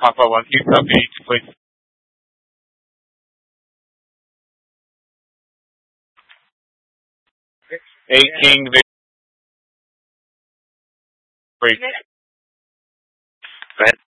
Papa 1 King sub 8, please. 8 King Victory. Go ahead.